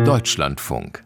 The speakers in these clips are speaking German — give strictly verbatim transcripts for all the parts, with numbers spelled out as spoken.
Deutschlandfunk.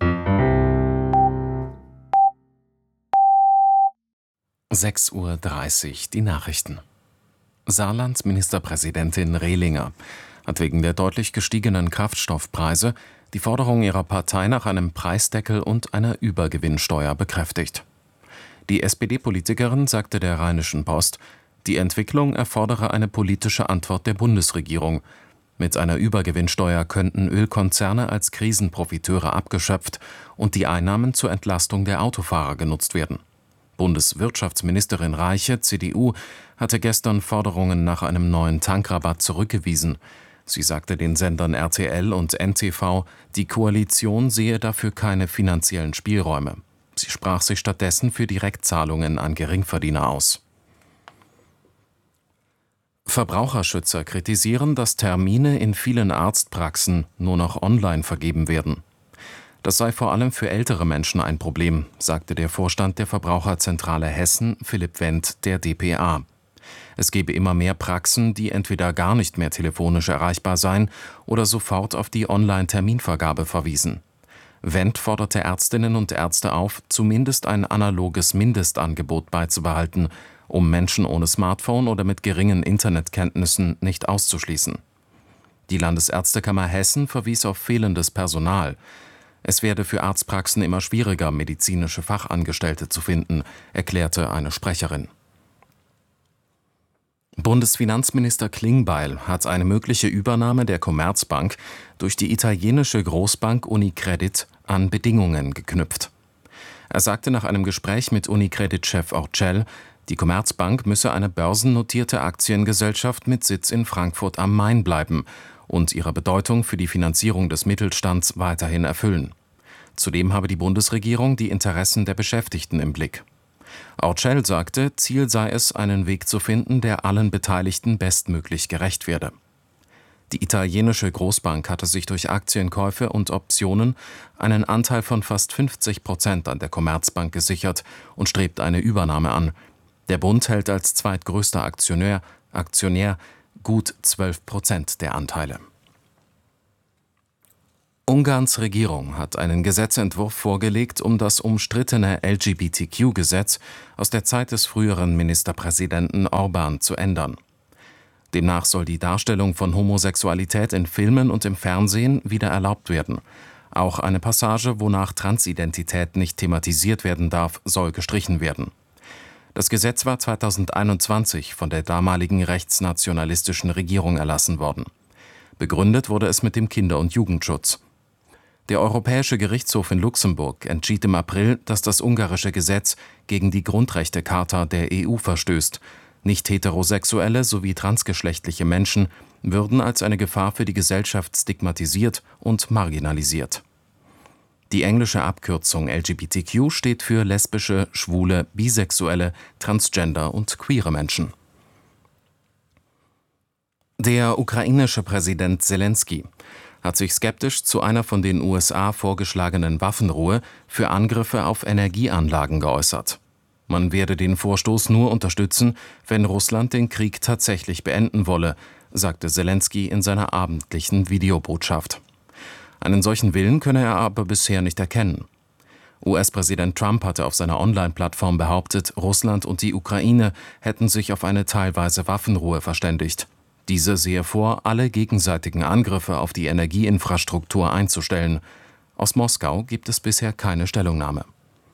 sechs Uhr dreißig, die Nachrichten. Saarlands Ministerpräsidentin Rehlinger hat wegen der deutlich gestiegenen Kraftstoffpreise die Forderung ihrer Partei nach einem Preisdeckel und einer Übergewinnsteuer bekräftigt. Die S P D-Politikerin sagte der Rheinischen Post, die Entwicklung erfordere eine politische Antwort der Bundesregierung. Mit einer Übergewinnsteuer könnten Ölkonzerne als Krisenprofiteure abgeschöpft und die Einnahmen zur Entlastung der Autofahrer genutzt werden. Bundeswirtschaftsministerin Reiche, C D U, hatte gestern Forderungen nach einem neuen Tankrabatt zurückgewiesen. Sie sagte den Sendern R T L und N T V, die Koalition sehe dafür keine finanziellen Spielräume. Sie sprach sich stattdessen für Direktzahlungen an Geringverdiener aus. Verbraucherschützer kritisieren, dass Termine in vielen Arztpraxen nur noch online vergeben werden. Das sei vor allem für ältere Menschen ein Problem, sagte der Vorstand der Verbraucherzentrale Hessen, Philipp Wendt, der D P A. Es gebe immer mehr Praxen, die entweder gar nicht mehr telefonisch erreichbar seien oder sofort auf die Online-Terminvergabe verwiesen. Wendt forderte Ärztinnen und Ärzte auf, zumindest ein analoges Mindestangebot beizubehalten, um Menschen ohne Smartphone oder mit geringen Internetkenntnissen nicht auszuschließen. Die Landesärztekammer Hessen verwies auf fehlendes Personal. Es werde für Arztpraxen immer schwieriger, medizinische Fachangestellte zu finden, erklärte eine Sprecherin. Bundesfinanzminister Klingbeil hat eine mögliche Übernahme der Commerzbank durch die italienische Großbank Unicredit an Bedingungen geknüpft. Er sagte nach einem Gespräch mit Unicredit-Chef Orcel, die Commerzbank müsse eine börsennotierte Aktiengesellschaft mit Sitz in Frankfurt am Main bleiben und ihre Bedeutung für die Finanzierung des Mittelstands weiterhin erfüllen. Zudem habe die Bundesregierung die Interessen der Beschäftigten im Blick. Orcel sagte, Ziel sei es, einen Weg zu finden, der allen Beteiligten bestmöglich gerecht werde. Die italienische Großbank hatte sich durch Aktienkäufe und Optionen einen Anteil von fast fünfzig Prozent an der Commerzbank gesichert und strebt eine Übernahme an. Der Bund hält als zweitgrößter Aktionär, Aktionär gut zwölf Prozent der Anteile. Ungarns Regierung hat einen Gesetzentwurf vorgelegt, um das umstrittene L G B T Q-Gesetz aus der Zeit des früheren Ministerpräsidenten Orbán zu ändern. Demnach soll die Darstellung von Homosexualität in Filmen und im Fernsehen wieder erlaubt werden. Auch eine Passage, wonach Transidentität nicht thematisiert werden darf, soll gestrichen werden. Das Gesetz war zweitausendeinundzwanzig von der damaligen rechtsnationalistischen Regierung erlassen worden. Begründet wurde es mit dem Kinder- und Jugendschutz. Der Europäische Gerichtshof in Luxemburg entschied im April, dass das ungarische Gesetz gegen die Grundrechtecharta der E U verstößt. Nicht-heterosexuelle sowie transgeschlechtliche Menschen würden als eine Gefahr für die Gesellschaft stigmatisiert und marginalisiert. Die englische Abkürzung L G B T Q steht für lesbische, schwule, bisexuelle, transgender und queere Menschen. Der ukrainische Präsident Selenskyj hat sich skeptisch zu einer von den U S A vorgeschlagenen Waffenruhe für Angriffe auf Energieanlagen geäußert. Man werde den Vorstoß nur unterstützen, wenn Russland den Krieg tatsächlich beenden wolle, sagte Selenskyj in seiner abendlichen Videobotschaft. Einen solchen Willen könne er aber bisher nicht erkennen. U S-Präsident Trump hatte auf seiner Online-Plattform behauptet, Russland und die Ukraine hätten sich auf eine teilweise Waffenruhe verständigt. Diese sehe vor, alle gegenseitigen Angriffe auf die Energieinfrastruktur einzustellen. Aus Moskau gibt es bisher keine Stellungnahme.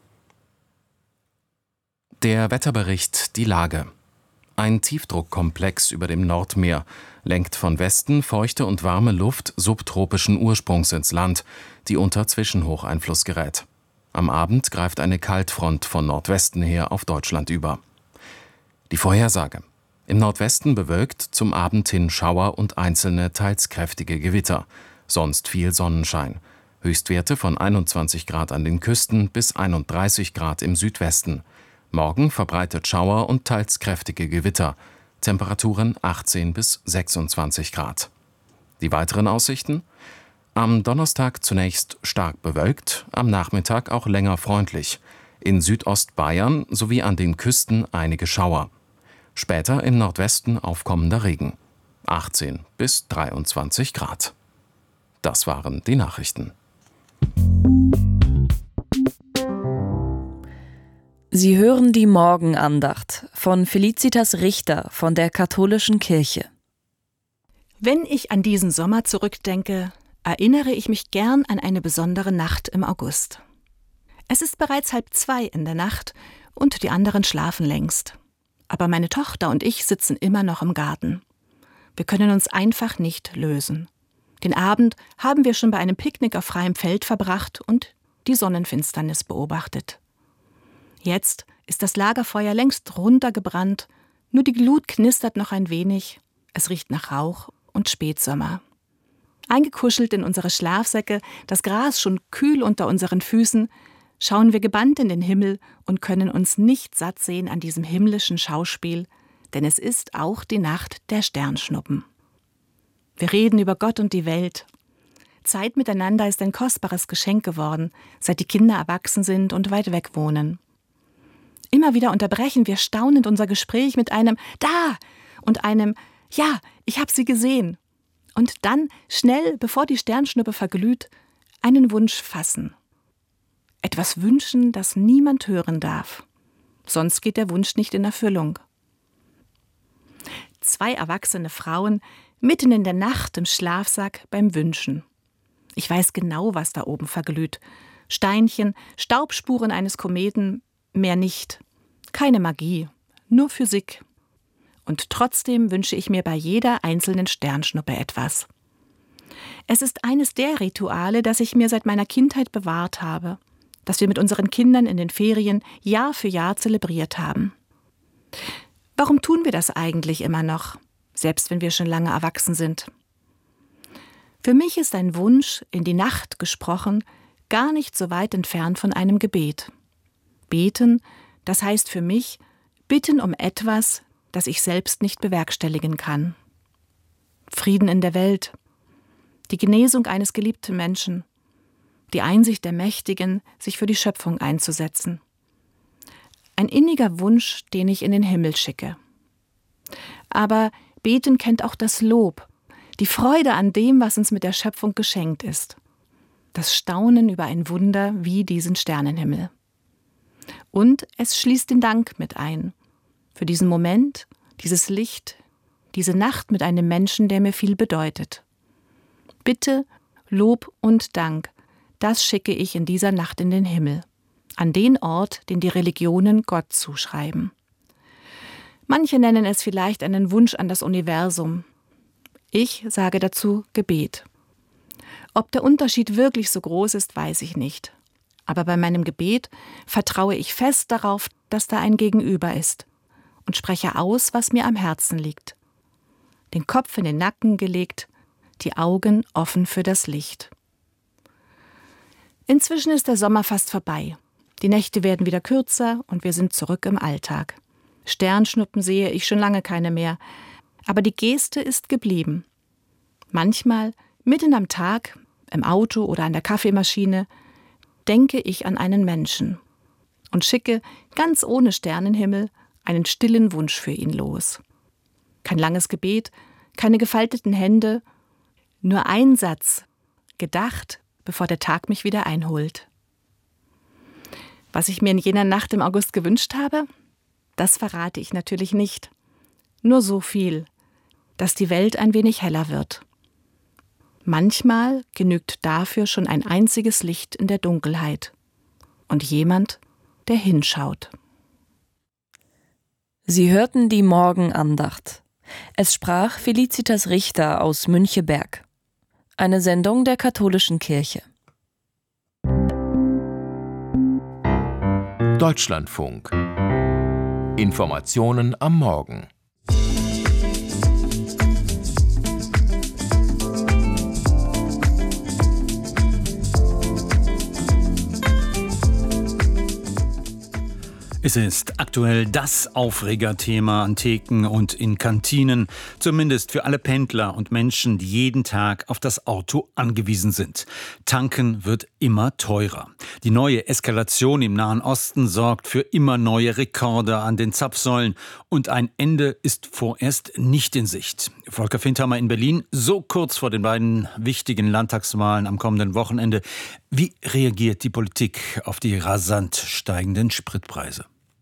Der Wetterbericht, die Lage. Ein Tiefdruckkomplex über dem Nordmeer lenkt von Westen feuchte und warme Luft subtropischen Ursprungs ins Land, die unter Zwischenhocheinfluss gerät. Am Abend greift eine Kaltfront von Nordwesten her auf Deutschland über. Die Vorhersage. Im Nordwesten bewölkt, zum Abend hin Schauer und einzelne teils kräftige Gewitter. Sonst viel Sonnenschein. Höchstwerte von einundzwanzig Grad an den Küsten bis einunddreißig Grad im Südwesten. Morgen verbreitet Schauer und teils kräftige Gewitter. Temperaturen achtzehn bis sechsundzwanzig Grad. Die weiteren Aussichten? Am Donnerstag zunächst stark bewölkt, am Nachmittag auch länger freundlich. In Südostbayern sowie an den Küsten einige Schauer. Später im Nordwesten aufkommender Regen. achtzehn bis dreiundzwanzig Grad. Das waren die Nachrichten. Sie hören die Morgenandacht von Felicitas Richter von der Katholischen Kirche. Wenn ich an diesen Sommer zurückdenke, erinnere ich mich gern an eine besondere Nacht im August. Es ist bereits halb zwei in der Nacht und die anderen schlafen längst. Aber meine Tochter und ich sitzen immer noch im Garten. Wir können uns einfach nicht lösen. Den Abend haben wir schon bei einem Picknick auf freiem Feld verbracht und die Sonnenfinsternis beobachtet. Jetzt ist das Lagerfeuer längst runtergebrannt, nur die Glut knistert noch ein wenig, es riecht nach Rauch und Spätsommer. Eingekuschelt in unsere Schlafsäcke, das Gras schon kühl unter unseren Füßen, schauen wir gebannt in den Himmel und können uns nicht satt sehen an diesem himmlischen Schauspiel, denn es ist auch die Nacht der Sternschnuppen. Wir reden über Gott und die Welt. Zeit miteinander ist ein kostbares Geschenk geworden, seit die Kinder erwachsen sind und weit weg wohnen. Immer wieder unterbrechen wir staunend unser Gespräch mit einem »Da!« und einem »Ja, ich habe sie gesehen«. Und dann, schnell, bevor die Sternschnuppe verglüht, einen Wunsch fassen. Etwas wünschen, das niemand hören darf. Sonst geht der Wunsch nicht in Erfüllung. Zwei erwachsene Frauen, mitten in der Nacht im Schlafsack beim Wünschen. Ich weiß genau, was da oben verglüht. Steinchen, Staubspuren eines Kometen, mehr nicht. Keine Magie, nur Physik. Und trotzdem wünsche ich mir bei jeder einzelnen Sternschnuppe etwas. Es ist eines der Rituale, das ich mir seit meiner Kindheit bewahrt habe, das wir mit unseren Kindern in den Ferien Jahr für Jahr zelebriert haben. Warum tun wir das eigentlich immer noch, selbst wenn wir schon lange erwachsen sind? Für mich ist ein Wunsch, in die Nacht gesprochen, gar nicht so weit entfernt von einem Gebet. Beten, das heißt für mich, bitten um etwas, das ich selbst nicht bewerkstelligen kann. Frieden in der Welt, die Genesung eines geliebten Menschen, die Einsicht der Mächtigen, sich für die Schöpfung einzusetzen. Ein inniger Wunsch, den ich in den Himmel schicke. Aber Beten kennt auch das Lob, die Freude an dem, was uns mit der Schöpfung geschenkt ist. Das Staunen über ein Wunder wie diesen Sternenhimmel. Und es schließt den Dank mit ein. Für diesen Moment, dieses Licht, diese Nacht mit einem Menschen, der mir viel bedeutet. Bitte, Lob und Dank, das schicke ich in dieser Nacht in den Himmel. An den Ort, den die Religionen Gott zuschreiben. Manche nennen es vielleicht einen Wunsch an das Universum. Ich sage dazu Gebet. Ob der Unterschied wirklich so groß ist, weiß ich nicht. Aber bei meinem Gebet vertraue ich fest darauf, dass da ein Gegenüber ist und spreche aus, was mir am Herzen liegt. Den Kopf in den Nacken gelegt, die Augen offen für das Licht. Inzwischen ist der Sommer fast vorbei. Die Nächte werden wieder kürzer und wir sind zurück im Alltag. Sternschnuppen sehe ich schon lange keine mehr, aber die Geste ist geblieben. Manchmal, mitten am Tag, im Auto oder an der Kaffeemaschine, denke ich an einen Menschen und schicke, ganz ohne Sternenhimmel, einen stillen Wunsch für ihn los. Kein langes Gebet, keine gefalteten Hände, nur ein Satz, gedacht, bevor der Tag mich wieder einholt. Was ich mir in jener Nacht im August gewünscht habe, das verrate ich natürlich nicht. Nur so viel, dass die Welt ein wenig heller wird. Manchmal genügt dafür schon ein einziges Licht in der Dunkelheit und jemand, der hinschaut. Sie hörten die Morgenandacht. Es sprach Felicitas Richter aus Müncheberg. Eine Sendung der Katholischen Kirche. Deutschlandfunk. Informationen am Morgen. Es ist aktuell das Aufregerthema an Theken und in Kantinen, zumindest für alle Pendler und Menschen, die jeden Tag auf das Auto angewiesen sind. Tanken wird immer teurer. Die neue Eskalation im Nahen Osten sorgt für immer neue Rekorde an den Zapfsäulen und ein Ende ist vorerst nicht in Sicht. Volker Findhammer in Berlin, so kurz vor den beiden wichtigen Landtagswahlen am kommenden Wochenende. Wie reagiert die Politik auf die rasant steigenden Spritpreise?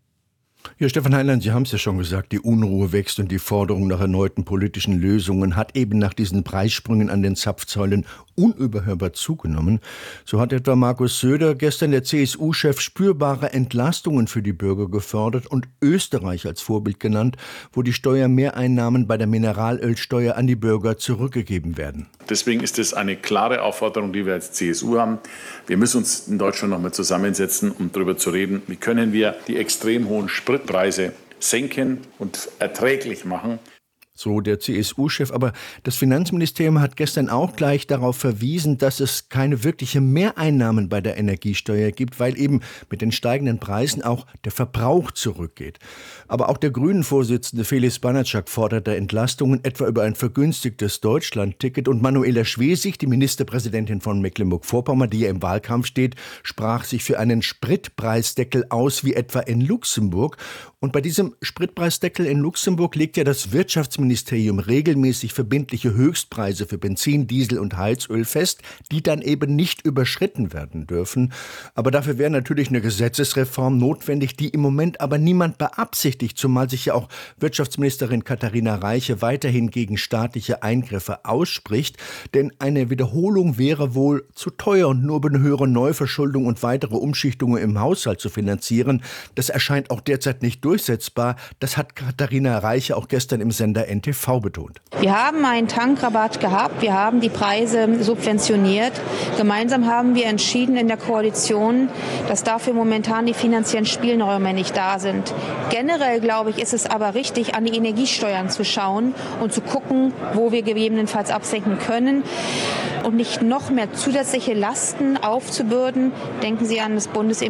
Ja, Stefan Heinlein, Sie haben es ja schon gesagt, die Unruhe wächst und die Forderung nach erneuten politischen Lösungen hat eben nach diesen Preissprüngen an den Zapfsäulen unüberhörbar zugenommen. So hat etwa Markus Söder gestern, der C S U-Chef, spürbare Entlastungen für die Bürger gefordert und Österreich als Vorbild genannt, wo die Steuermehreinnahmen bei der Mineralölsteuer an die Bürger zurückgegeben werden. Deswegen ist es eine klare Aufforderung, die wir als C S U haben. Wir müssen uns in Deutschland noch mal zusammensetzen, um darüber zu reden, wie können wir die extrem hohen Spritpreise senken und erträglich machen. So der C S U-Chef. Aber das Finanzministerium hat gestern auch gleich darauf verwiesen, dass es keine wirkliche Mehreinnahmen bei der Energiesteuer gibt, weil eben mit den steigenden Preisen auch der Verbrauch zurückgeht. Aber auch der Grünen-Vorsitzende Felix Banatschak forderte Entlastungen, etwa über ein vergünstigtes Deutschland-Ticket. Und Manuela Schwesig, die Ministerpräsidentin von Mecklenburg-Vorpommern, die ja im Wahlkampf steht, sprach sich für einen Spritpreisdeckel aus, wie etwa in Luxemburg. Und bei diesem Spritpreisdeckel in Luxemburg legt ja das Wirtschaftsministerium regelmäßig verbindliche Höchstpreise für Benzin, Diesel und Heizöl fest, die dann eben nicht überschritten werden dürfen. Aber dafür wäre natürlich eine Gesetzesreform notwendig, die im Moment aber niemand beabsichtigt, zumal sich ja auch Wirtschaftsministerin Katharina Reiche weiterhin gegen staatliche Eingriffe ausspricht. Denn eine Wiederholung wäre wohl zu teuer und nur über eine höhere Neuverschuldung und weitere Umschichtungen im Haushalt zu finanzieren. Das erscheint auch derzeit nicht durchsetzbar. Das hat Katharina Reiche auch gestern im Sender N T V betont. Wir haben einen Tankrabatt gehabt, wir haben die Preise subventioniert. Gemeinsam haben wir entschieden in der Koalition, dass dafür momentan die finanziellen Spielräume nicht da sind. Generell, glaube ich, ist es aber richtig, an die Energiesteuern zu schauen und zu gucken, wo wir gegebenenfalls absenken können und nicht noch mehr zusätzliche Lasten aufzubürden. Denken Sie an das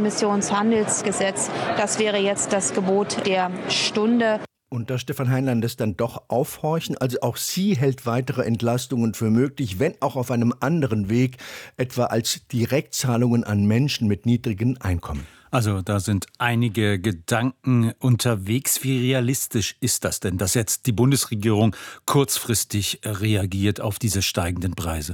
Bundesemissionshandelsgesetz. Das wäre jetzt das Gebot der Stunde. Und da Stefan Heinlein das dann doch aufhorchen, also auch sie hält weitere Entlastungen für möglich, wenn auch auf einem anderen Weg, etwa als Direktzahlungen an Menschen mit niedrigen Einkommen. Also da sind einige Gedanken unterwegs. Wie realistisch ist das denn, dass jetzt die Bundesregierung kurzfristig reagiert auf diese steigenden Preise?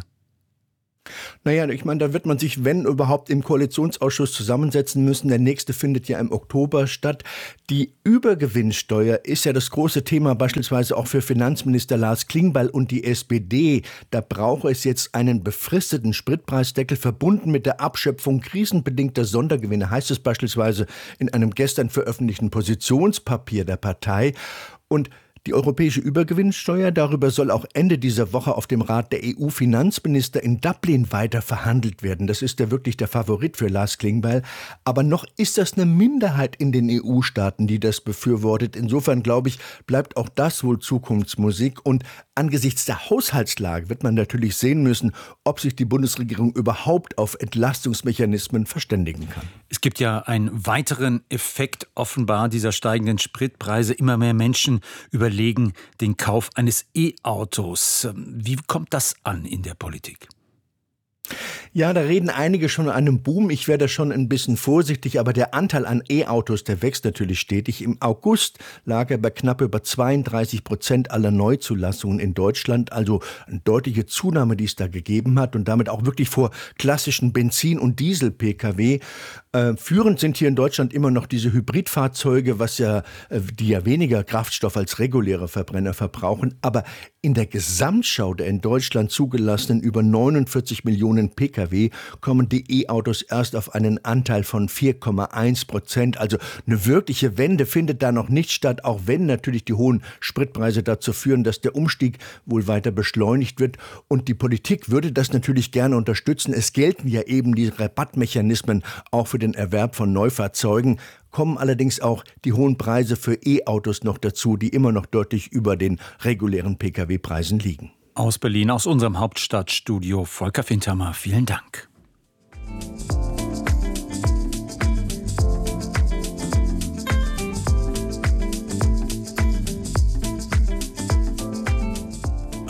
Naja, ich meine, da wird man sich, wenn überhaupt, im Koalitionsausschuss zusammensetzen müssen. Der nächste findet ja im Oktober statt. Die Übergewinnsteuer ist ja das große Thema beispielsweise auch für Finanzminister Lars Klingbeil und die S P D. Da brauche es jetzt einen befristeten Spritpreisdeckel verbunden mit der Abschöpfung krisenbedingter Sondergewinne, heißt es beispielsweise in einem gestern veröffentlichten Positionspapier der Partei. Und die europäische Übergewinnsteuer, darüber soll auch Ende dieser Woche auf dem Rat der E U-Finanzminister in Dublin weiter verhandelt werden. Das ist ja wirklich der Favorit für Lars Klingbeil. Aber noch ist das eine Minderheit in den E U-Staaten, die das befürwortet. Insofern, glaube ich, bleibt auch das wohl Zukunftsmusik. Und angesichts der Haushaltslage wird man natürlich sehen müssen, ob sich die Bundesregierung überhaupt auf Entlastungsmechanismen verständigen kann. Es gibt ja einen weiteren Effekt offenbar dieser steigenden Spritpreise. Immer mehr Menschen überlegen den Kauf eines E-Autos. Wie kommt das an in der Politik? Ja, da reden einige schon an einem Boom. Ich werde schon ein bisschen vorsichtig, aber der Anteil an E-Autos, der wächst natürlich stetig. Im August lag er bei knapp über zweiunddreißig Prozent aller Neuzulassungen in Deutschland. Also eine deutliche Zunahme, die es da gegeben hat und damit auch wirklich vor klassischen Benzin- und Diesel-P K W. Äh, führend sind hier in Deutschland immer noch diese Hybridfahrzeuge, was ja, äh, die ja weniger Kraftstoff als reguläre Verbrenner verbrauchen. Aber in der Gesamtschau der in Deutschland zugelassenen über neunundvierzig Millionen P K W kommen die E-Autos erst auf einen Anteil von vier Komma eins Prozent. Also eine wirkliche Wende findet da noch nicht statt, auch wenn natürlich die hohen Spritpreise dazu führen, dass der Umstieg wohl weiter beschleunigt wird. Und die Politik würde das natürlich gerne unterstützen. Es gelten ja eben die Rabattmechanismen auch für den Erwerb von Neufahrzeugen. Kommen allerdings auch die hohen Preise für E-Autos noch dazu, die immer noch deutlich über den regulären P K W-Preisen liegen. Aus Berlin, aus unserem Hauptstadtstudio, Volker Fintermer, vielen Dank.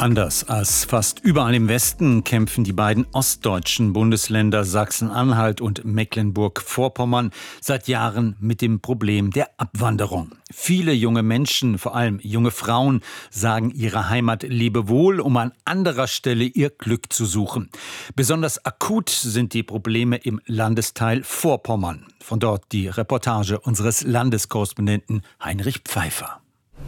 Anders als fast überall im Westen kämpfen die beiden ostdeutschen Bundesländer Sachsen-Anhalt und Mecklenburg-Vorpommern seit Jahren mit dem Problem der Abwanderung. Viele junge Menschen, vor allem junge Frauen, sagen ihrer Heimat Lebewohl, um an anderer Stelle ihr Glück zu suchen. Besonders akut sind die Probleme im Landesteil Vorpommern. Von dort die Reportage unseres Landeskorrespondenten Heinrich Pfeiffer.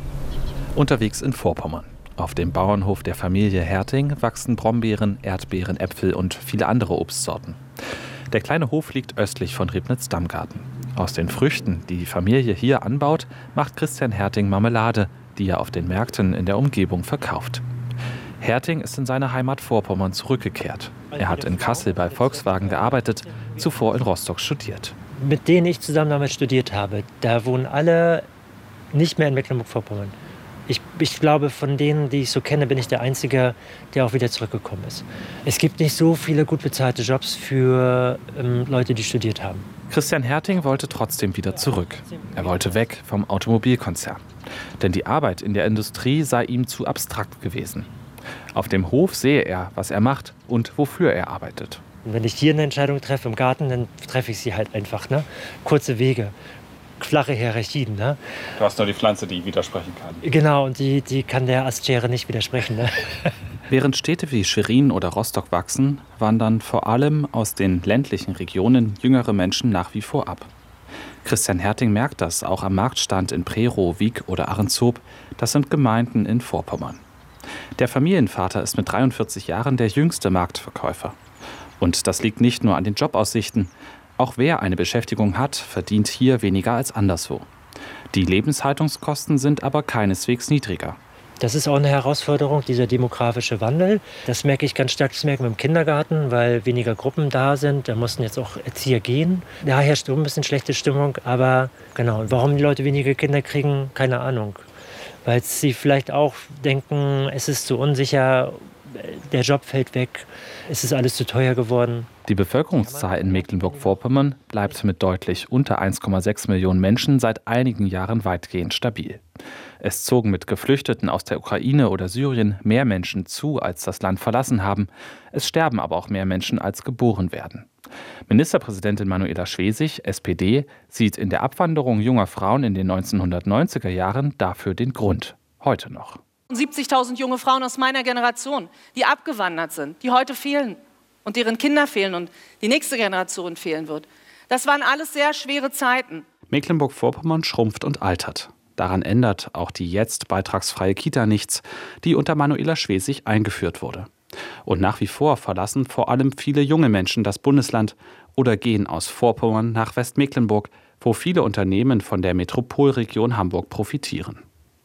Unterwegs in Vorpommern. Auf dem Bauernhof der Familie Herting wachsen Brombeeren, Erdbeeren, Äpfel und viele andere Obstsorten. Der kleine Hof liegt östlich von Ribnitz-Dammgarten. Aus den Früchten, die die Familie hier anbaut, macht Christian Herting Marmelade, die er auf den Märkten in der Umgebung verkauft. Herting ist in seine Heimat Vorpommern zurückgekehrt. Er hat in Kassel bei Volkswagen gearbeitet, zuvor in Rostock studiert. Mit denen ich zusammen damals studiert habe, da wohnen alle nicht mehr in Mecklenburg-Vorpommern. Ich, ich glaube, von denen, die ich so kenne, bin ich der Einzige, der auch wieder zurückgekommen ist. Es gibt nicht so viele gut bezahlte Jobs für ähm, Leute, die studiert haben. Christian Herting wollte trotzdem wieder zurück. Er wollte weg vom Automobilkonzern. Denn die Arbeit in der Industrie sei ihm zu abstrakt gewesen. Auf dem Hof sehe er, was er macht und wofür er arbeitet. Und wenn ich hier eine Entscheidung treffe im Garten, dann treffe ich sie halt einfach. Ne? Kurze Wege. Flache Hierarchien. Ne? Du hast nur die Pflanze, die widersprechen kann. Genau, und die, die kann der Astschere nicht widersprechen. Ne? Während Städte wie Schwerin oder Rostock wachsen, wandern vor allem aus den ländlichen Regionen jüngere Menschen nach wie vor ab. Christian Herting merkt das auch am Marktstand in Prerow, Wiek oder Ahrenshoop. Das sind Gemeinden in Vorpommern. Der Familienvater ist mit dreiundvierzig Jahren der jüngste Marktverkäufer. Und das liegt nicht nur an den Jobaussichten. Auch wer eine Beschäftigung hat, verdient hier weniger als anderswo. Die Lebenshaltungskosten sind aber keineswegs niedriger. Das ist auch eine Herausforderung, dieser demografische Wandel. Das merke ich ganz stark, das merken wir im Kindergarten, weil weniger Gruppen da sind. Da mussten jetzt auch Erzieher gehen. Da herrscht ein bisschen schlechte Stimmung. Aber genau, warum die Leute weniger Kinder kriegen, keine Ahnung. Weil sie vielleicht auch denken, es ist zu unsicher, der Job fällt weg, es ist alles zu teuer geworden. Die Bevölkerungszahl in Mecklenburg-Vorpommern bleibt mit deutlich unter eins Komma sechs Millionen Menschen seit einigen Jahren weitgehend stabil. Es zogen mit Geflüchteten aus der Ukraine oder Syrien mehr Menschen zu, als das Land verlassen haben. Es sterben aber auch mehr Menschen, als geboren werden. Ministerpräsidentin Manuela Schwesig, S P D, sieht in der Abwanderung junger Frauen in den neunzehnhundertneunziger Jahren dafür den Grund. Heute noch. siebzigtausend junge Frauen aus meiner Generation, die abgewandert sind, die heute fehlen und deren Kinder fehlen und die nächste Generation fehlen wird. Das waren alles sehr schwere Zeiten. Mecklenburg-Vorpommern schrumpft und altert. Daran ändert auch die jetzt beitragsfreie Kita nichts, die unter Manuela Schwesig eingeführt wurde. Und nach wie vor verlassen vor allem viele junge Menschen das Bundesland oder gehen aus Vorpommern nach Westmecklenburg, wo viele Unternehmen von der Metropolregion Hamburg profitieren.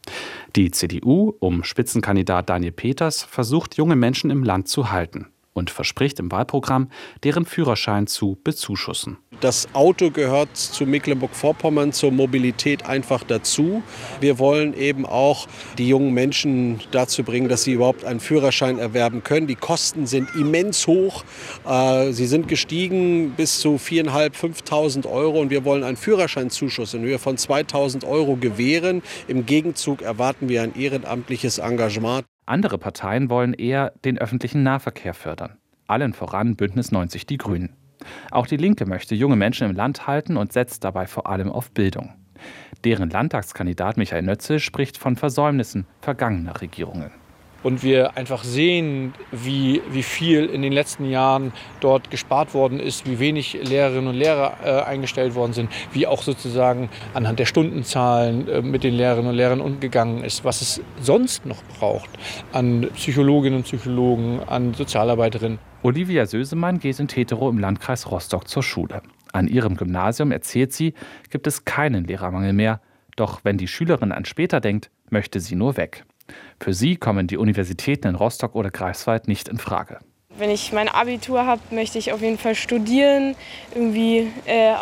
Die C D U um Spitzenkandidat Daniel Peters versucht, junge Menschen im Land zu halten und verspricht im Wahlprogramm, deren Führerschein zu bezuschussen. Das Auto gehört zu Mecklenburg-Vorpommern zur Mobilität einfach dazu. Wir wollen eben auch die jungen Menschen dazu bringen, dass sie überhaupt einen Führerschein erwerben können. Die Kosten sind immens hoch. Sie sind gestiegen bis zu viertausendfünfhundert, fünftausend Euro und wir wollen einen Führerscheinzuschuss in Höhe von zweitausend Euro gewähren. Im Gegenzug erwarten wir ein ehrenamtliches Engagement. Andere Parteien wollen eher den öffentlichen Nahverkehr fördern. Allen voran Bündnis neunzig Die Grünen. Auch die Linke möchte junge Menschen im Land halten und setzt dabei vor allem auf Bildung. Deren Landtagskandidat Michael Nötzel spricht von Versäumnissen vergangener Regierungen. Und wir einfach sehen, wie, wie viel in den letzten Jahren dort gespart worden ist, wie wenig Lehrerinnen und Lehrer äh, eingestellt worden sind, wie auch sozusagen anhand der Stundenzahlen äh, mit den Lehrerinnen und Lehrern umgegangen ist, was es sonst noch braucht an Psychologinnen und Psychologen, an Sozialarbeiterinnen. Olivia Sösemann geht in Teterow im Landkreis Rostock zur Schule. An ihrem Gymnasium, erzählt sie, gibt es keinen Lehrermangel mehr. Doch wenn die Schülerin an später denkt, möchte sie nur weg. Für sie kommen die Universitäten in Rostock oder Greifswald nicht in Frage. Wenn ich mein Abitur habe, möchte ich auf jeden Fall studieren, irgendwie äh,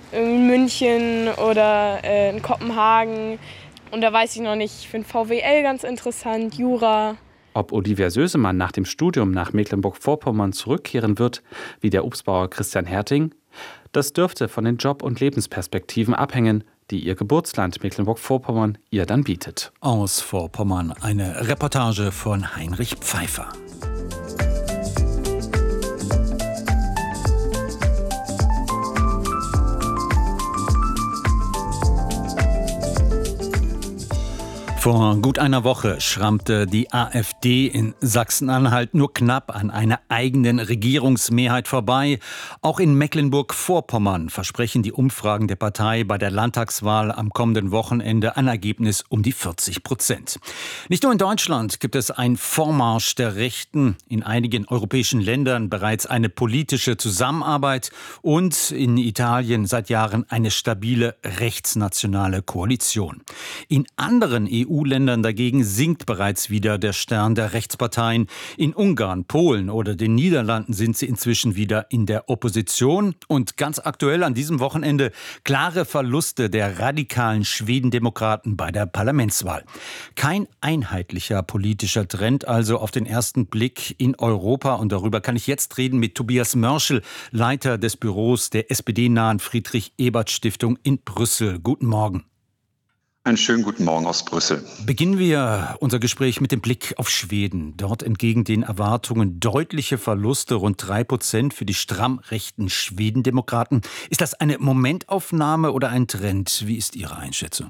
in München oder äh, in Kopenhagen. Und da weiß ich noch nicht, ich finde V W L ganz interessant, Jura. Ob Olivia Sösemann nach dem Studium nach Mecklenburg-Vorpommern zurückkehren wird, wie der Obstbauer Christian Herting, das dürfte von den Job- und Lebensperspektiven abhängen, die ihr Geburtsland Mecklenburg-Vorpommern ihr dann bietet. Aus Vorpommern eine Reportage von Heinrich Pfeiffer. Vor gut einer Woche schrammte die AfD in Sachsen-Anhalt nur knapp an einer eigenen Regierungsmehrheit vorbei. Auch in Mecklenburg-Vorpommern versprechen die Umfragen der Partei bei der Landtagswahl am kommenden Wochenende ein Ergebnis um die vierzig Prozent. Nicht nur in Deutschland gibt es einen Vormarsch der Rechten, in einigen europäischen Ländern bereits eine politische Zusammenarbeit und in Italien seit Jahren eine stabile rechtsnationale Koalition. In anderen E U-Ländern dagegen sinkt bereits wieder der Stern der Rechtsparteien. In Ungarn, Polen oder den Niederlanden sind sie inzwischen wieder in der Opposition. Und ganz aktuell an diesem Wochenende klare Verluste der radikalen Schwedendemokraten bei der Parlamentswahl. Kein einheitlicher politischer Trend also auf den ersten Blick in Europa. Und darüber kann ich jetzt reden mit Tobias Mörschel, Leiter des Büros der S P D-nahen Friedrich-Ebert-Stiftung in Brüssel. Guten Morgen. Einen schönen guten Morgen aus Brüssel. Beginnen wir unser Gespräch mit dem Blick auf Schweden. Dort entgegen den Erwartungen deutliche Verluste, rund drei Prozent für die stramm rechten Schwedendemokraten. Ist das eine Momentaufnahme oder ein Trend? Wie ist Ihre Einschätzung?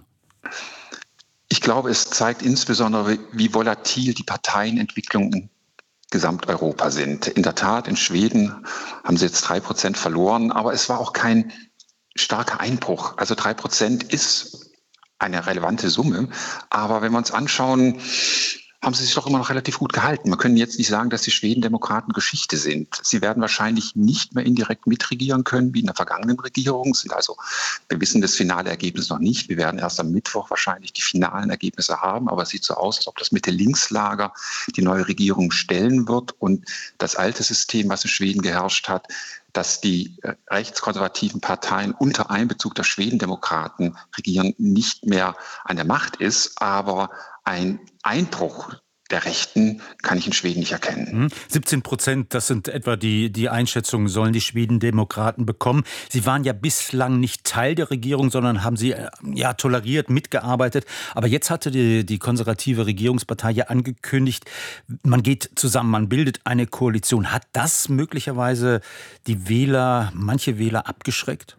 Ich glaube, es zeigt insbesondere, wie volatil die Parteienentwicklungen in Gesamteuropa sind. In der Tat, in Schweden haben sie jetzt drei Prozent verloren, aber es war auch kein starker Einbruch. Also drei Prozent ist eine relevante Summe. Aber wenn wir uns anschauen, haben sie sich doch immer noch relativ gut gehalten. Wir können jetzt nicht sagen, dass die Schwedendemokraten Geschichte sind. Sie werden wahrscheinlich nicht mehr indirekt mitregieren können wie in der vergangenen Regierung. Sind also, wir wissen das finale Ergebnis noch nicht. Wir werden erst am Mittwoch wahrscheinlich die finalen Ergebnisse haben. Aber es sieht so aus, als ob das Mitte-Links-Lager die neue Regierung stellen wird. Und das alte System, was in Schweden geherrscht hat, dass die rechtskonservativen Parteien unter Einbezug der Schwedendemokraten regieren, nicht mehr an der Macht ist. Aber ein Einbruch der Rechten kann ich in Schweden nicht erkennen. siebzehn Prozent, das sind etwa die, die Einschätzungen, sollen die Schwedendemokraten bekommen. Sie waren ja bislang nicht Teil der Regierung, sondern haben sie ja toleriert, mitgearbeitet. Aber jetzt hatte die, die konservative Regierungspartei ja angekündigt, man geht zusammen, man bildet eine Koalition. Hat das möglicherweise die Wähler, manche Wähler abgeschreckt?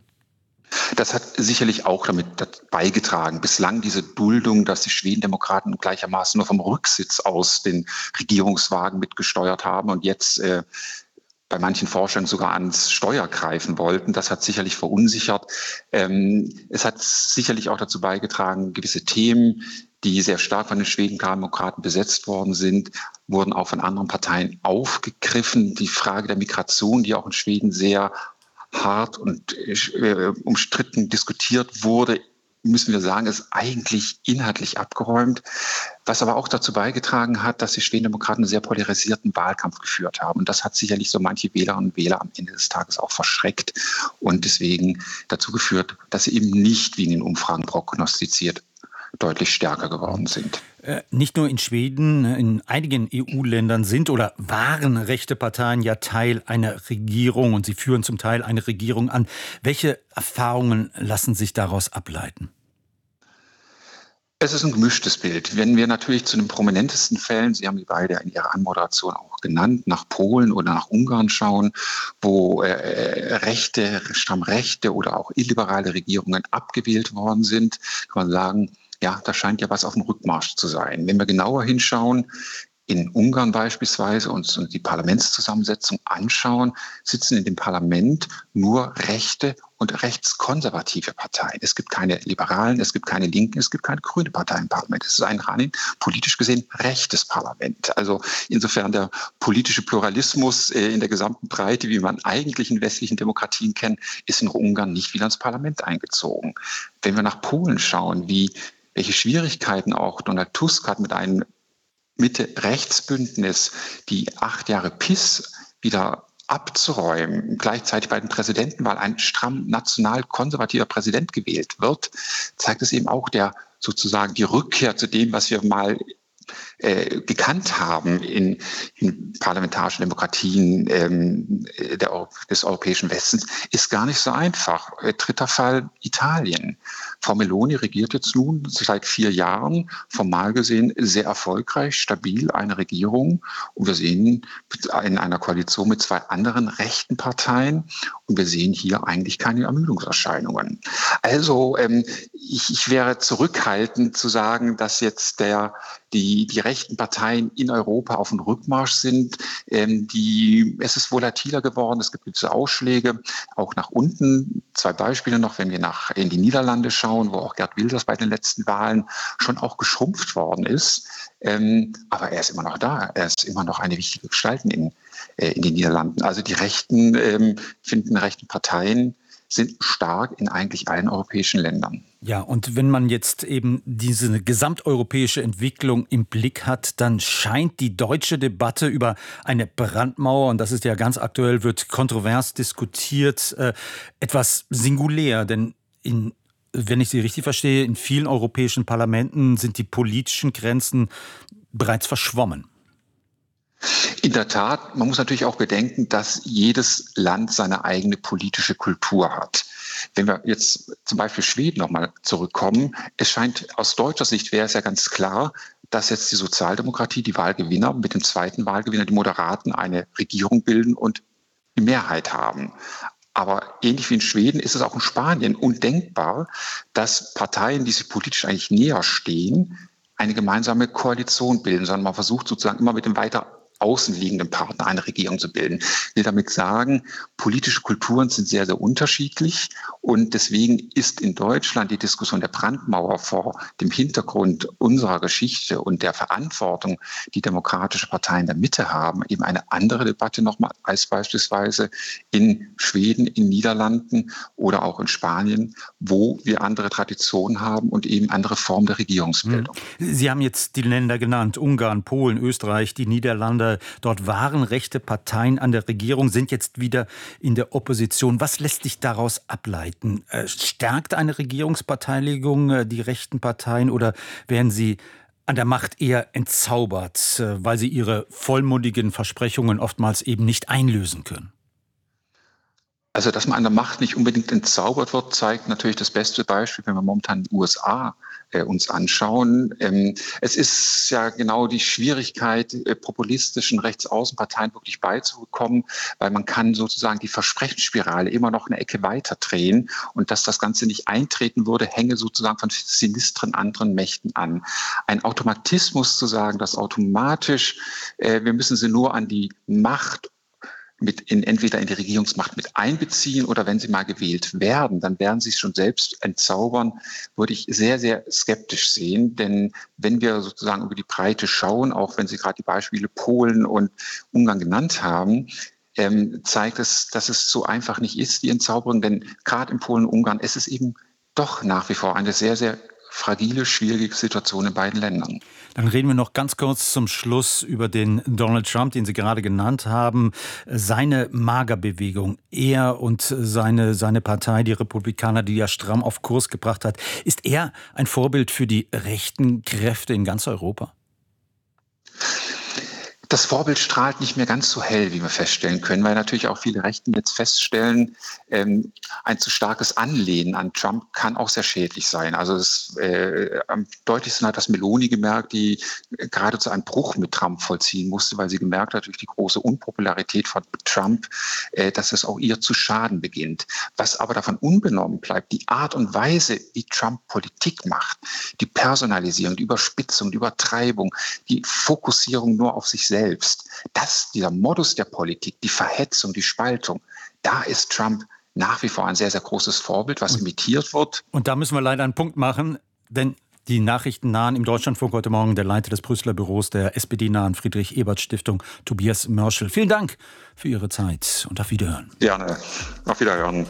Das hat sicherlich auch damit beigetragen. Bislang diese Duldung, dass die Schwedendemokraten gleichermaßen nur vom Rücksitz aus den Regierungswagen mitgesteuert haben und jetzt äh, bei manchen Forschern sogar ans Steuer greifen wollten. Das hat sicherlich verunsichert. Ähm, es hat sicherlich auch dazu beigetragen, gewisse Themen, die sehr stark von den Schwedendemokraten besetzt worden sind, wurden auch von anderen Parteien aufgegriffen. Die Frage der Migration, die auch in Schweden sehr hart und äh, umstritten diskutiert wurde, müssen wir sagen, ist eigentlich inhaltlich abgeräumt. Was aber auch dazu beigetragen hat, dass die Schwedendemokraten einen sehr polarisierten Wahlkampf geführt haben. Und das hat sicherlich so manche Wählerinnen und Wähler am Ende des Tages auch verschreckt und deswegen dazu geführt, dass sie eben nicht, wie in den Umfragen prognostiziert, deutlich stärker geworden sind. Äh, nicht nur in Schweden, in einigen E U-Ländern sind oder waren rechte Parteien ja Teil einer Regierung und sie führen zum Teil eine Regierung an. Welche Erfahrungen lassen sich daraus ableiten? Es ist ein gemischtes Bild. Wenn wir natürlich zu den prominentesten Fällen, Sie haben die beide in Ihrer Anmoderation auch genannt, nach Polen oder nach Ungarn schauen, wo äh, rechte, stramm rechte oder auch illiberale Regierungen abgewählt worden sind, kann man sagen, ja, da scheint ja was auf dem Rückmarsch zu sein. Wenn wir genauer hinschauen, in Ungarn beispielsweise uns die Parlamentszusammensetzung anschauen, sitzen in dem Parlament nur rechte und rechtskonservative Parteien. Es gibt keine Liberalen, es gibt keine Linken, es gibt keine grüne Partei im Parlament. Es ist ein rein politisch gesehen rechtes Parlament. Also insofern der politische Pluralismus in der gesamten Breite, wie man eigentlich in westlichen Demokratien kennt, ist in Ungarn nicht wieder ins Parlament eingezogen. Wenn wir nach Polen schauen, wie welche Schwierigkeiten auch Donald Tusk hat mit einem Mitte-Rechts-Bündnis, die acht Jahre P I S wieder abzuräumen, gleichzeitig bei den Präsidentenwahlen ein stramm national-konservativer Präsident gewählt wird, zeigt es eben auch der sozusagen die Rückkehr zu dem, was wir mal äh, gekannt haben in, in parlamentarischen Demokratien ähm, der, des europäischen Westens, ist gar nicht so einfach. Äh, dritter Fall Italien. Frau Meloni regiert jetzt nun seit vier Jahren, formal gesehen sehr erfolgreich, stabil eine Regierung. Und wir sehen in einer Koalition mit zwei anderen rechten Parteien. Und wir sehen hier eigentlich keine Ermüdungserscheinungen. Also ähm, ich, ich wäre zurückhaltend zu sagen, dass jetzt der, die, die rechten Parteien in Europa auf dem Rückmarsch sind. Ähm, die, es ist volatiler geworden, es gibt gewisse Ausschläge, auch nach unten. Zwei Beispiele noch, wenn wir nach in die Niederlande schauen, wo auch Geert Wilders bei den letzten Wahlen schon auch geschrumpft worden ist. Ähm, aber er ist immer noch da, er ist immer noch eine wichtige Gestalt in, äh, in den Niederlanden. Also die Rechten ähm, finden, rechten Parteien sind stark in eigentlich allen europäischen Ländern. Ja, und wenn man jetzt eben diese gesamteuropäische Entwicklung im Blick hat, dann scheint die deutsche Debatte über eine Brandmauer, und das ist ja ganz aktuell, wird kontrovers diskutiert, äh, etwas singulär. Denn in, wenn ich Sie richtig verstehe, in vielen europäischen Parlamenten sind die politischen Grenzen bereits verschwommen. In der Tat, man muss natürlich auch bedenken, dass jedes Land seine eigene politische Kultur hat. Wenn wir jetzt zum Beispiel Schweden nochmal zurückkommen, es scheint aus deutscher Sicht, wäre es ja ganz klar, dass jetzt die Sozialdemokratie, die Wahlgewinner, mit dem zweiten Wahlgewinner, die Moderaten, eine Regierung bilden und die Mehrheit haben. Aber ähnlich wie in Schweden ist es auch in Spanien undenkbar, dass Parteien, die sich politisch eigentlich näher stehen, eine gemeinsame Koalition bilden, sondern man versucht sozusagen immer mit dem weiter außenliegenden Partner eine Regierung zu bilden. Ich will damit sagen, politische Kulturen sind sehr, sehr unterschiedlich und deswegen ist in Deutschland die Diskussion der Brandmauer vor dem Hintergrund unserer Geschichte und der Verantwortung, die demokratische Parteien der Mitte haben, eben eine andere Debatte nochmal als beispielsweise in Schweden, in Niederlanden oder auch in Spanien, wo wir andere Traditionen haben und eben andere Formen der Regierungsbildung. Sie haben jetzt die Länder genannt, Ungarn, Polen, Österreich, die Niederlande. Dort waren rechte Parteien an der Regierung, sind jetzt wieder in der Opposition. Was lässt sich daraus ableiten? Stärkt eine Regierungsbeteiligung die rechten Parteien oder werden sie an der Macht eher entzaubert, weil sie ihre vollmundigen Versprechungen oftmals eben nicht einlösen können? Also, dass man an der Macht nicht unbedingt entzaubert wird, zeigt natürlich das beste Beispiel, wenn wir momentan die U S A äh, uns anschauen. Ähm, es ist ja genau die Schwierigkeit, äh, populistischen Rechtsaußenparteien wirklich beizubekommen, weil man kann sozusagen die Versprechensspirale immer noch eine Ecke weiter drehen und dass das Ganze nicht eintreten würde, hänge sozusagen von sinistren anderen Mächten an. Ein Automatismus zu sagen, dass automatisch, äh, wir müssen sie nur an die Macht mit in, entweder in die Regierungsmacht mit einbeziehen oder wenn sie mal gewählt werden, dann werden sie es schon selbst entzaubern, würde ich sehr, sehr skeptisch sehen. Denn wenn wir sozusagen über die Breite schauen, auch wenn Sie gerade die Beispiele Polen und Ungarn genannt haben, ähm, zeigt es, dass es so einfach nicht ist, die Entzauberung. Denn gerade in Polen und Ungarn ist es eben doch nach wie vor eine sehr, sehr fragile, schwierige Situation in beiden Ländern. Dann reden wir noch ganz kurz zum Schluss über den Donald Trump, den Sie gerade genannt haben. Seine Magerbewegung, er und seine, seine Partei, die Republikaner, die er stramm auf Kurs gebracht hat. Ist er ein Vorbild für die rechten Kräfte in ganz Europa? Das Vorbild strahlt nicht mehr ganz so hell, wie wir feststellen können, weil natürlich auch viele Rechten jetzt feststellen, ähm, ein zu starkes Anlehnen an Trump kann auch sehr schädlich sein. Also das, äh, am deutlichsten hat das Meloni gemerkt, die geradezu einen Bruch mit Trump vollziehen musste, weil sie gemerkt hat, durch die große Unpopularität von Trump, äh, dass es auch ihr zu schaden beginnt. Was aber davon unbenommen bleibt, die Art und Weise, wie Trump Politik macht, die Personalisierung, die Überspitzung, die Übertreibung, die Fokussierung nur auf sich selbst, Selbst. Das, dieser Modus der Politik, die Verhetzung, die Spaltung, da ist Trump nach wie vor ein sehr, sehr großes Vorbild, was imitiert wird. Und da müssen wir leider einen Punkt machen, denn die Nachrichten nahen im Deutschlandfunk heute Morgen der Leiter des Brüsseler Büros der S P D-nahen Friedrich-Ebert-Stiftung, Tobias Mörschel. Vielen Dank für Ihre Zeit und auf Wiederhören. Gerne. Auf Wiederhören.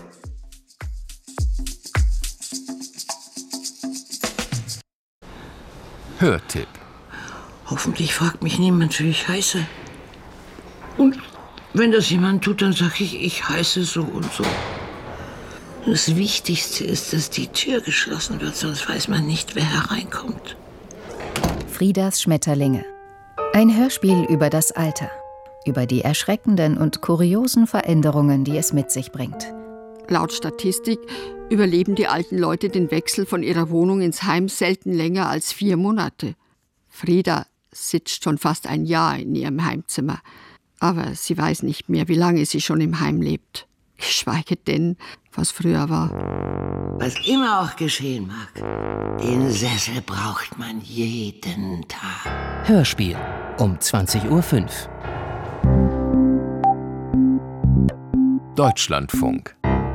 Hörtipp. Hoffentlich fragt mich niemand, wie ich heiße. Und wenn das jemand tut, dann sage ich, ich heiße so und so. Das Wichtigste ist, dass die Tür geschlossen wird, sonst weiß man nicht, wer hereinkommt. Friedas Schmetterlinge. Ein Hörspiel über das Alter, über die erschreckenden und kuriosen Veränderungen, die es mit sich bringt. Laut Statistik überleben die alten Leute den Wechsel von ihrer Wohnung ins Heim selten länger als vier Monate. Frieda sitzt schon fast ein Jahr in ihrem Heimzimmer, aber sie weiß nicht mehr, wie lange sie schon im Heim lebt. Geschweige denn, was früher war. Was immer auch geschehen mag, den Sessel braucht man jeden Tag. Hörspiel um zwanzig Uhr fünf. Deutschlandfunk.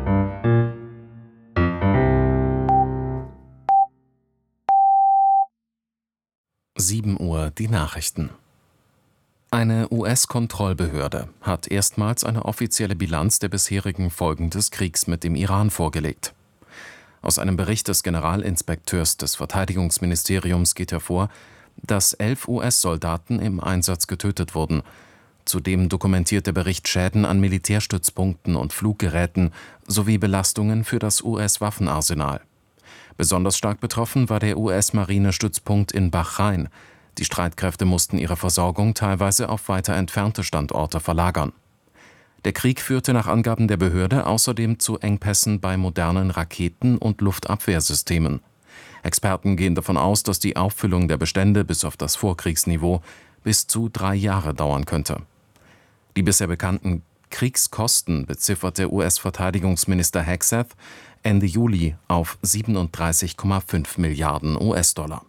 sieben Uhr die Nachrichten. Eine U S-Kontrollbehörde hat erstmals eine offizielle Bilanz der bisherigen Folgen des Kriegs mit dem Iran vorgelegt. Aus einem Bericht des Generalinspekteurs des Verteidigungsministeriums geht hervor, dass elf U S-Soldaten im Einsatz getötet wurden. Zudem dokumentiert der Bericht Schäden an Militärstützpunkten und Fluggeräten sowie Belastungen für das U S-Waffenarsenal. Besonders stark betroffen war der U S-Marinestützpunkt in Bahrain. Die Streitkräfte mussten ihre Versorgung teilweise auf weiter entfernte Standorte verlagern. Der Krieg führte nach Angaben der Behörde außerdem zu Engpässen bei modernen Raketen- und Luftabwehrsystemen. Experten gehen davon aus, dass die Auffüllung der Bestände bis auf das Vorkriegsniveau bis zu drei Jahre dauern könnte. Die bisher bekannten Kriegskosten bezifferte U S-Verteidigungsminister Hegseth Ende Juli auf siebenunddreißig Komma fünf Milliarden U S-Dollar.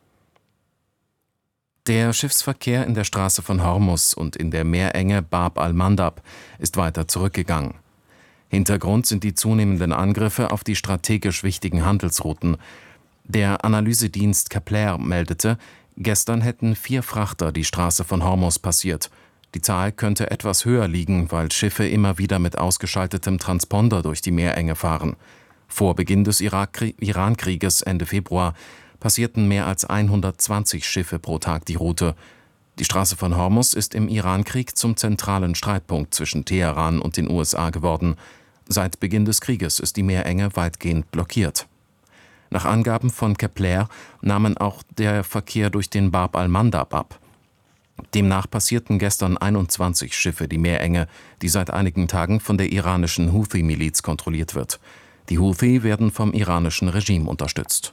Der Schiffsverkehr in der Straße von Hormuz und in der Meerenge Bab al-Mandab ist weiter zurückgegangen. Hintergrund sind die zunehmenden Angriffe auf die strategisch wichtigen Handelsrouten. Der Analysedienst Kepler meldete, gestern hätten vier Frachter die Straße von Hormuz passiert. Die Zahl könnte etwas höher liegen, weil Schiffe immer wieder mit ausgeschaltetem Transponder durch die Meerenge fahren. Vor Beginn des Iran-Krieges Ende Februar passierten mehr als hundertzwanzig Schiffe pro Tag die Route. Die Straße von Hormuz ist im Iran-Krieg zum zentralen Streitpunkt zwischen Teheran und den U S A geworden. Seit Beginn des Krieges ist die Meerenge weitgehend blockiert. Nach Angaben von Kepler nahmen auch der Verkehr durch den Bab al-Mandab ab. Demnach passierten gestern einundzwanzig Schiffe die Meerenge, die seit einigen Tagen von der iranischen Houthi-Miliz kontrolliert wird. Die Houthi werden vom iranischen Regime unterstützt.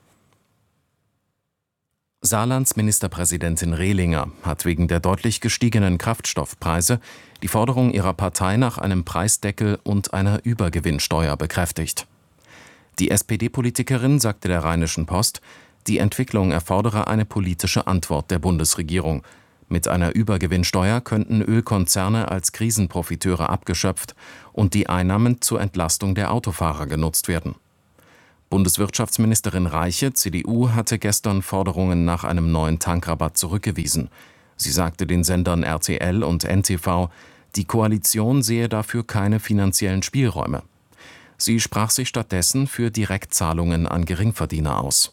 Saarlands Ministerpräsidentin Rehlinger hat wegen der deutlich gestiegenen Kraftstoffpreise die Forderung ihrer Partei nach einem Preisdeckel und einer Übergewinnsteuer bekräftigt. Die S P D-Politikerin sagte der Rheinischen Post, die Entwicklung erfordere eine politische Antwort der Bundesregierung. Mit einer Übergewinnsteuer könnten Ölkonzerne als Krisenprofiteure abgeschöpft und die Einnahmen zur Entlastung der Autofahrer genutzt werden. Bundeswirtschaftsministerin Reiche, C D U, hatte gestern Forderungen nach einem neuen Tankrabatt zurückgewiesen. Sie sagte den Sendern R T L und N T V, die Koalition sehe dafür keine finanziellen Spielräume. Sie sprach sich stattdessen für Direktzahlungen an Geringverdiener aus.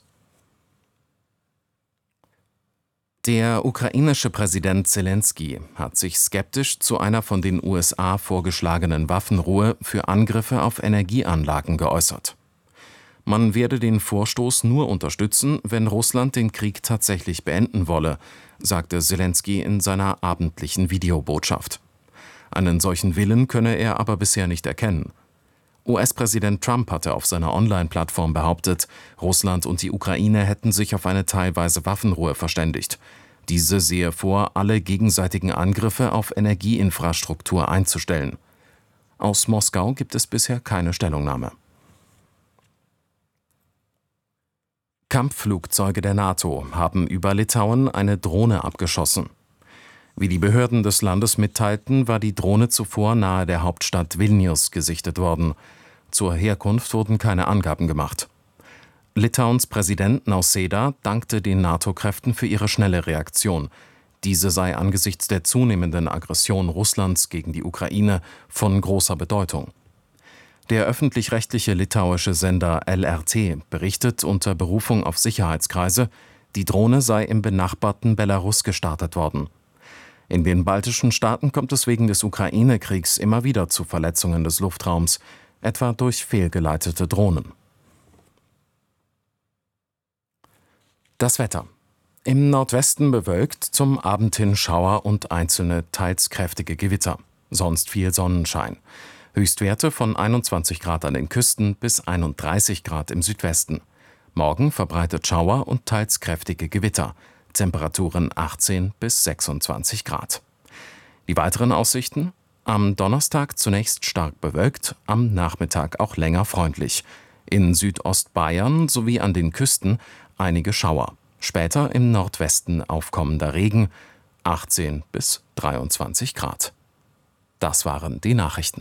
Der ukrainische Präsident Zelensky hat sich skeptisch zu einer von den U S A vorgeschlagenen Waffenruhe für Angriffe auf Energieanlagen geäußert. Man werde den Vorstoß nur unterstützen, wenn Russland den Krieg tatsächlich beenden wolle, sagte Zelensky in seiner abendlichen Videobotschaft. Einen solchen Willen könne er aber bisher nicht erkennen. U S-Präsident Trump hatte auf seiner Online-Plattform behauptet, Russland und die Ukraine hätten sich auf eine teilweise Waffenruhe verständigt. Diese sehe vor, alle gegenseitigen Angriffe auf Energieinfrastruktur einzustellen. Aus Moskau gibt es bisher keine Stellungnahme. Kampfflugzeuge der NATO haben über Litauen eine Drohne abgeschossen. Wie die Behörden des Landes mitteilten, war die Drohne zuvor nahe der Hauptstadt Vilnius gesichtet worden. Zur Herkunft wurden keine Angaben gemacht. Litauens Präsident Nausėda dankte den NATO-Kräften für ihre schnelle Reaktion. Diese sei angesichts der zunehmenden Aggression Russlands gegen die Ukraine von großer Bedeutung. Der öffentlich-rechtliche litauische Sender L R T berichtet unter Berufung auf Sicherheitskreise, die Drohne sei im benachbarten Belarus gestartet worden. In den baltischen Staaten kommt es wegen des Ukraine-Kriegs immer wieder zu Verletzungen des Luftraums, etwa durch fehlgeleitete Drohnen. Das Wetter. Im Nordwesten bewölkt, zum Abend hin Schauer und einzelne teils kräftige Gewitter. Sonst viel Sonnenschein. Höchstwerte von einundzwanzig Grad an den Küsten bis einunddreißig Grad im Südwesten. Morgen verbreitet Schauer und teils kräftige Gewitter. Temperaturen achtzehn bis sechsundzwanzig Grad. Die weiteren Aussichten? Am Donnerstag zunächst stark bewölkt, am Nachmittag auch länger freundlich. In Südostbayern sowie an den Küsten einige Schauer. Später im Nordwesten aufkommender Regen, achtzehn bis dreiundzwanzig Grad. Das waren die Nachrichten.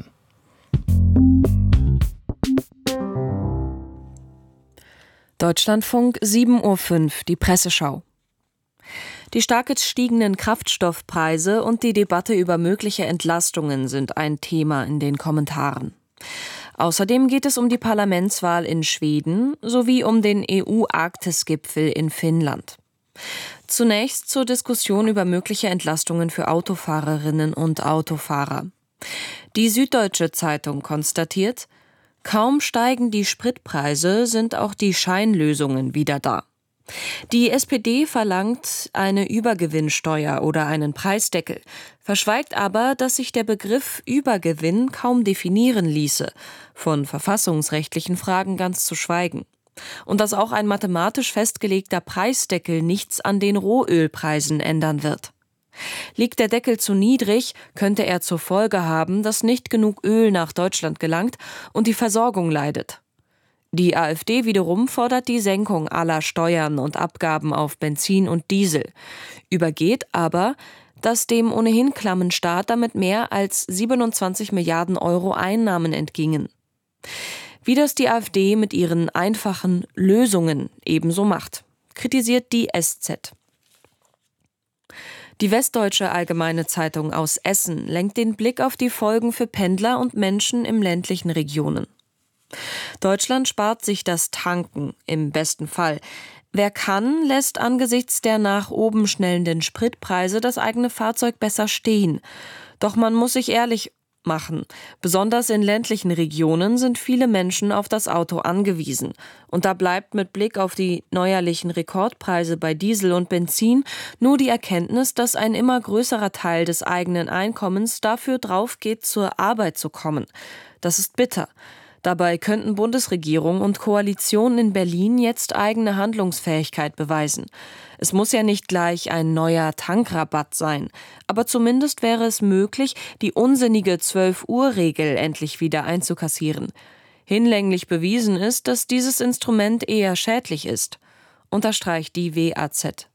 Deutschlandfunk, sieben Uhr fünf, die Presseschau. Die stark gestiegenen Kraftstoffpreise und die Debatte über mögliche Entlastungen sind ein Thema in den Kommentaren. Außerdem geht es um die Parlamentswahl in Schweden sowie um den E U-Arktis-Gipfel in Finnland. Zunächst zur Diskussion über mögliche Entlastungen für Autofahrerinnen und Autofahrer. Die Süddeutsche Zeitung konstatiert, kaum steigen die Spritpreise, sind auch die Scheinlösungen wieder da. Die S P D verlangt eine Übergewinnsteuer oder einen Preisdeckel, verschweigt aber, dass sich der Begriff Übergewinn kaum definieren ließe, von verfassungsrechtlichen Fragen ganz zu schweigen. Und dass auch ein mathematisch festgelegter Preisdeckel nichts an den Rohölpreisen ändern wird. Liegt der Deckel zu niedrig, könnte er zur Folge haben, dass nicht genug Öl nach Deutschland gelangt und die Versorgung leidet. Die AfD wiederum fordert die Senkung aller Steuern und Abgaben auf Benzin und Diesel, übergeht aber, dass dem ohnehin klammen Staat damit mehr als siebenundzwanzig Milliarden Euro Einnahmen entgingen. Wie das die AfD mit ihren einfachen Lösungen ebenso macht, kritisiert die S Z. Die Westdeutsche Allgemeine Zeitung aus Essen lenkt den Blick auf die Folgen für Pendler und Menschen in ländlichen Regionen. Deutschland spart sich das Tanken, im besten Fall. Wer kann, lässt angesichts der nach oben schnellenden Spritpreise das eigene Fahrzeug besser stehen. Doch man muss sich ehrlich machen. Besonders in ländlichen Regionen sind viele Menschen auf das Auto angewiesen. Und da bleibt mit Blick auf die neuerlichen Rekordpreise bei Diesel und Benzin nur die Erkenntnis, dass ein immer größerer Teil des eigenen Einkommens dafür draufgeht, zur Arbeit zu kommen. Das ist bitter. Dabei könnten Bundesregierung und Koalition in Berlin jetzt eigene Handlungsfähigkeit beweisen. Es muss ja nicht gleich ein neuer Tankrabatt sein, aber zumindest wäre es möglich, die unsinnige zwölf-Uhr-Regel endlich wieder einzukassieren. Hinlänglich bewiesen ist, dass dieses Instrument eher schädlich ist, unterstreicht die W A Z.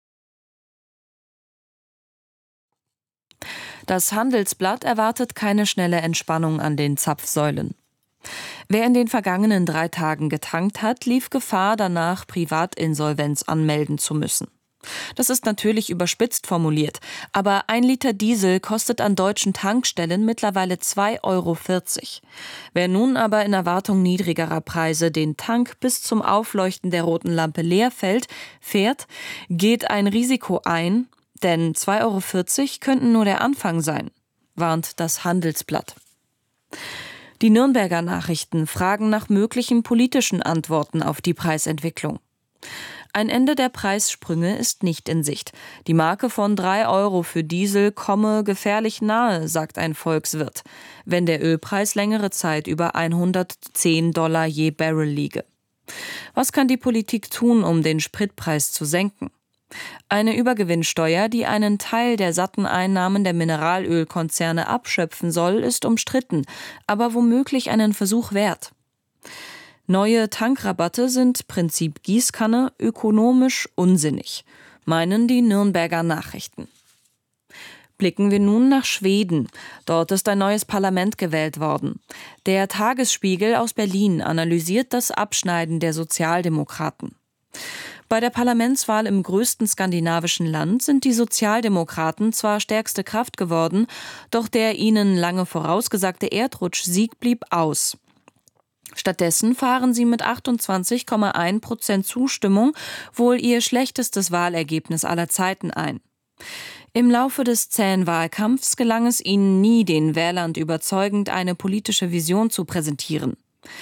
Das Handelsblatt erwartet keine schnelle Entspannung an den Zapfsäulen. Wer in den vergangenen drei Tagen getankt hat, lief Gefahr, danach Privatinsolvenz anmelden zu müssen. Das ist natürlich überspitzt formuliert, aber ein Liter Diesel kostet an deutschen Tankstellen mittlerweile zwei Euro vierzig. Wer nun aber in Erwartung niedrigerer Preise den Tank bis zum Aufleuchten der roten Lampe leer fällt, fährt, geht ein Risiko ein, denn zwei Euro vierzig könnten nur der Anfang sein, warnt das Handelsblatt. Die Nürnberger Nachrichten fragen nach möglichen politischen Antworten auf die Preisentwicklung. Ein Ende der Preissprünge ist nicht in Sicht. Die Marke von drei Euro für Diesel komme gefährlich nahe, sagt ein Volkswirt, wenn der Ölpreis längere Zeit über hundertzehn Dollar je Barrel liege. Was kann die Politik tun, um den Spritpreis zu senken? Eine Übergewinnsteuer, die einen Teil der satten Einnahmen der Mineralölkonzerne abschöpfen soll, ist umstritten, aber womöglich einen Versuch wert. Neue Tankrabatte sind Prinzip Gießkanne ökonomisch unsinnig, meinen die Nürnberger Nachrichten. Blicken wir nun nach Schweden. Dort ist ein neues Parlament gewählt worden. Der Tagesspiegel aus Berlin analysiert das Abschneiden der Sozialdemokraten. Bei der Parlamentswahl im größten skandinavischen Land sind die Sozialdemokraten zwar stärkste Kraft geworden, doch der ihnen lange vorausgesagte Erdrutschsieg blieb aus. Stattdessen fahren sie mit achtundzwanzig Komma eins Prozent Zustimmung wohl ihr schlechtestes Wahlergebnis aller Zeiten ein. Im Laufe des zähen Wahlkampfs gelang es ihnen nie, den Wählern überzeugend eine politische Vision zu präsentieren.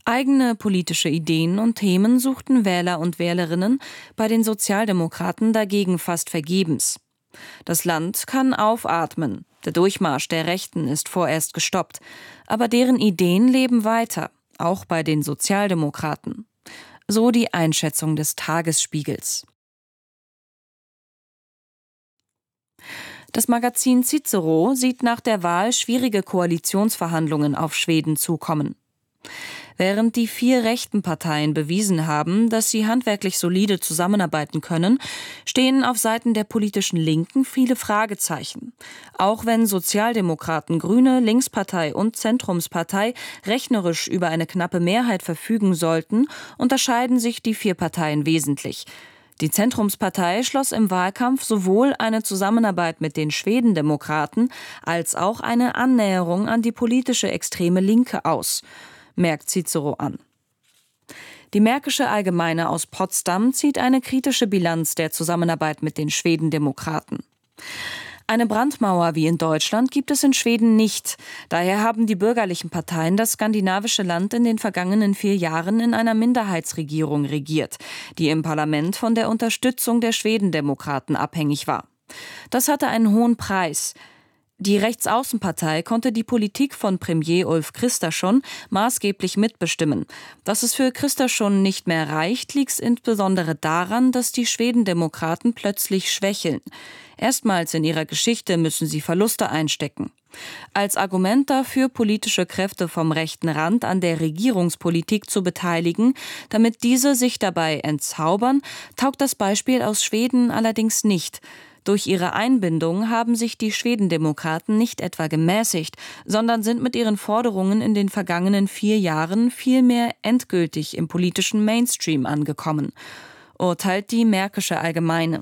Eigene politische Ideen und Themen suchten Wähler und Wählerinnen bei den Sozialdemokraten dagegen fast vergebens. Das Land kann aufatmen. Der Durchmarsch der Rechten ist vorerst gestoppt. Aber deren Ideen leben weiter, auch bei den Sozialdemokraten. So die Einschätzung des Tagesspiegels. Das Magazin Cicero sieht nach der Wahl schwierige Koalitionsverhandlungen auf Schweden zukommen. Während die vier rechten Parteien bewiesen haben, dass sie handwerklich solide zusammenarbeiten können, stehen auf Seiten der politischen Linken viele Fragezeichen. Auch wenn Sozialdemokraten, Grüne, Linkspartei und Zentrumspartei rechnerisch über eine knappe Mehrheit verfügen sollten, unterscheiden sich die vier Parteien wesentlich. Die Zentrumspartei schloss im Wahlkampf sowohl eine Zusammenarbeit mit den Schwedendemokraten als auch eine Annäherung an die politische extreme Linke aus, merkt Cicero an. Die Märkische Allgemeine aus Potsdam zieht eine kritische Bilanz der Zusammenarbeit mit den Schwedendemokraten. Eine Brandmauer wie in Deutschland gibt es in Schweden nicht. Daher haben die bürgerlichen Parteien das skandinavische Land in den vergangenen vier Jahren in einer Minderheitsregierung regiert, die im Parlament von der Unterstützung der Schwedendemokraten abhängig war. Das hatte einen hohen Preis. Die Rechtsaußenpartei konnte die Politik von Premier Ulf Kristersson maßgeblich mitbestimmen. Dass es für Kristersson nicht mehr reicht, liegt insbesondere daran, dass die Schwedendemokraten plötzlich schwächeln. Erstmals in ihrer Geschichte müssen sie Verluste einstecken. Als Argument dafür, politische Kräfte vom rechten Rand an der Regierungspolitik zu beteiligen, damit diese sich dabei entzaubern, taugt das Beispiel aus Schweden allerdings nicht. Durch ihre Einbindung haben sich die Schwedendemokraten nicht etwa gemäßigt, sondern sind mit ihren Forderungen in den vergangenen vier Jahren vielmehr endgültig im politischen Mainstream angekommen, urteilt die Märkische Allgemeine.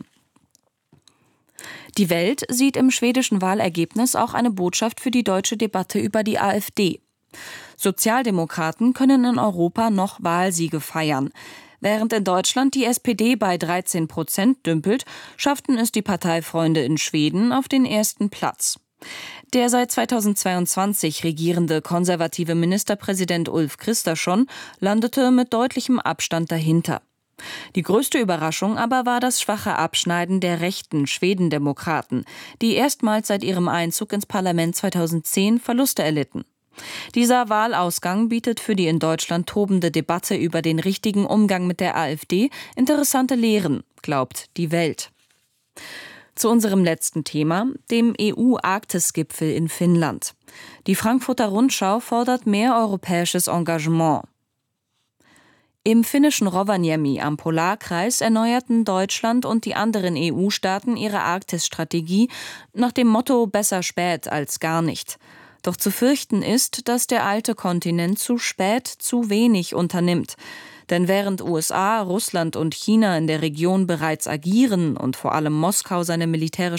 Die Welt sieht im schwedischen Wahlergebnis auch eine Botschaft für die deutsche Debatte über die AfD. Sozialdemokraten können in Europa noch Wahlsiege feiern. Während in Deutschland die S P D bei dreizehn Prozent dümpelt, schafften es die Parteifreunde in Schweden auf den ersten Platz. Der seit zweitausendzweiundzwanzig regierende konservative Ministerpräsident Ulf Kristersson landete mit deutlichem Abstand dahinter. Die größte Überraschung aber war das schwache Abschneiden der rechten Schwedendemokraten, die erstmals seit ihrem Einzug ins Parlament zweitausendzehn Verluste erlitten. Dieser Wahlausgang bietet für die in Deutschland tobende Debatte über den richtigen Umgang mit der AfD interessante Lehren, glaubt die Welt. Zu unserem letzten Thema, dem E U-Arktis-Gipfel in Finnland. Die Frankfurter Rundschau fordert mehr europäisches Engagement. Im finnischen Rovaniemi am Polarkreis erneuerten Deutschland und die anderen E U-Staaten ihre Arktis-Strategie nach dem Motto „Besser spät als gar nicht“. Doch zu fürchten ist, dass der alte Kontinent zu spät zu wenig unternimmt. Denn während U S A, Russland und China in der Region bereits agieren und vor allem Moskau seine militärische